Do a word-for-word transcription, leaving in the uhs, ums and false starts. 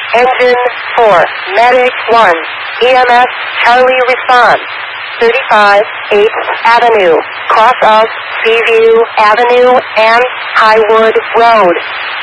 Engine four, Medic one, E M S Charlie response. thirty-five, eighth Avenue, cross of Seaview Avenue and Highwood Road.